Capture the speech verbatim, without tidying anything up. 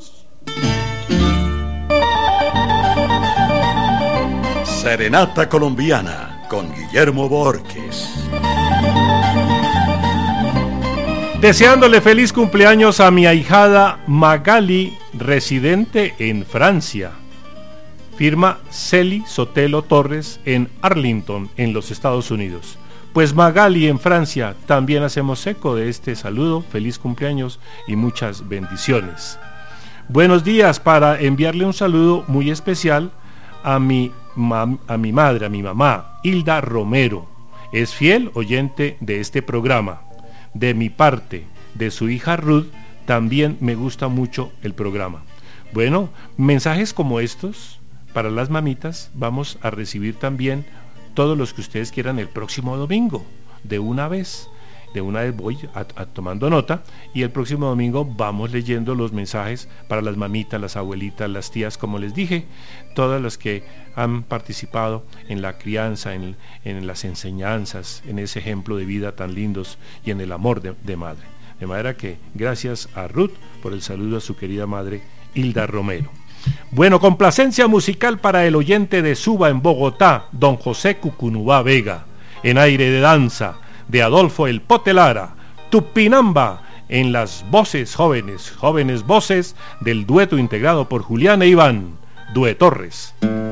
saludos. Serenata Colombiana con Guillermo Borges. Deseándole feliz cumpleaños a mi ahijada Magali, residente en Francia. Firma Celi Sotelo Torres en Arlington, en los Estados Unidos. Pues Magali en Francia, también hacemos eco de este saludo, feliz cumpleaños y muchas bendiciones. Buenos días, para enviarle un saludo muy especial a mi, ma- a mi madre, a mi mamá, Hilda Romero. Es fiel oyente de este programa. De mi parte, de su hija Ruth, también me gusta mucho el programa. Bueno, mensajes como estos para las mamitas vamos a recibir también todos los que ustedes quieran el próximo domingo, de una vez. De una vez voy a, a, tomando nota, y el próximo domingo vamos leyendo los mensajes para las mamitas, las abuelitas, las tías, como les dije, todas las que han participado en la crianza, en, en las enseñanzas, en ese ejemplo de vida tan lindos y en el amor de, de madre. De manera que gracias a Ruth por el saludo a su querida madre Hilda Romero. Bueno, complacencia musical para el oyente de Suba en Bogotá, don José Cucunubá Vega, en Aire de Danza, de Adolfo El Pote Lara, Tupinamba, en las voces jóvenes, jóvenes voces del dueto integrado por Julián e Iván, Due Torres.